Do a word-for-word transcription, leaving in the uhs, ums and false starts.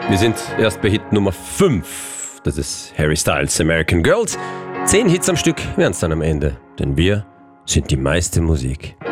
Wir sind erst bei Hit Nummer fünf. Das ist Harry Styles American Girls. Zehn Hits am Stück wären es dann am Ende, denn wir sind die meiste Musik.